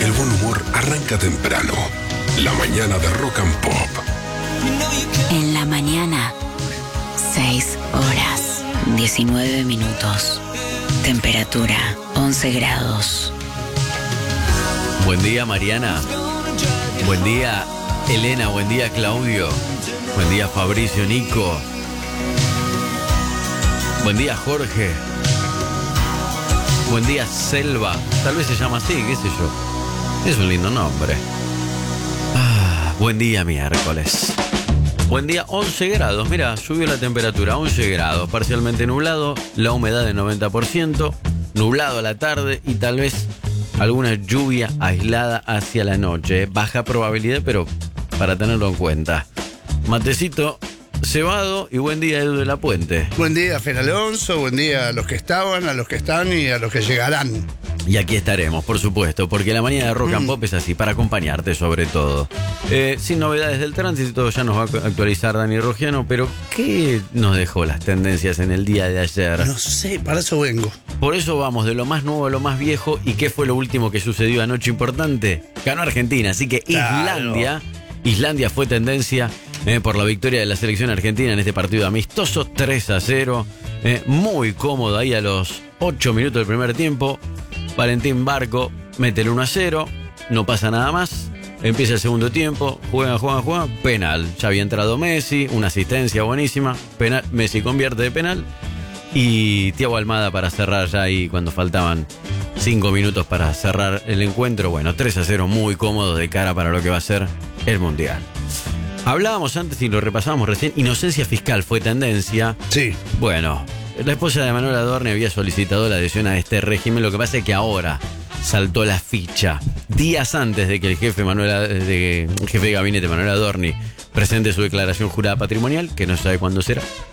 El buen humor arranca temprano. La mañana de Rock and Pop. En la mañana, 6 horas, 19 minutos. Temperatura, 11 grados. Buen día, Mariana. Buen día, Elena. Buen día, Claudio. Buen día, Fabricio, Nico. Buen día, Jorge. Buen día, Selva. Tal vez se llama así, qué sé yo. Es un lindo nombre. Buen día, miércoles. Buen día, 11 grados. Mira, subió la temperatura, 11 grados. Parcialmente nublado, la humedad de 90%, nublado a la tarde y tal vez alguna lluvia aislada hacia la noche. Baja probabilidad, pero para tenerlo en cuenta. Matecito cebado y buen día, Edu de la Puente. Buen día, Fer Alonso. Buen día a los que estaban, a los que están y a los que llegarán. Y aquí estaremos, por supuesto, porque la mañana de Rock and Pop es así, para acompañarte sobre todo. Sin novedades del tránsito, ya nos va a actualizar Dani Rogiano, pero ¿qué nos dejó las tendencias en el día de ayer? No sé, para eso vengo. Por eso vamos de lo más nuevo a lo más viejo. ¿Y qué fue lo último que sucedió anoche importante? Ganó Argentina, así que Claro. Islandia fue tendencia por la victoria de la selección argentina en este partido amistoso, 3-0. Muy cómodo ahí a los 8 minutos del primer tiempo. Valentín Barco mete el 1-0, no pasa nada más. Empieza el segundo tiempo, juega, penal. Ya había entrado Messi, una asistencia buenísima, penal, Messi convierte de penal. Y Thiago Almada para cerrar ya ahí cuando faltaban 5 minutos para cerrar el encuentro. Bueno, 3-0, muy cómodo de cara para lo que va a ser el Mundial. Hablábamos antes y lo repasamos recién, inocencia fiscal fue tendencia. Sí. Bueno, la esposa de Manuel Adorni había solicitado la adhesión a este régimen, lo que pasa es que ahora saltó la ficha. Días antes de que el jefe de gabinete Manuel Adorni presente su declaración jurada patrimonial, que no se sabe cuándo será,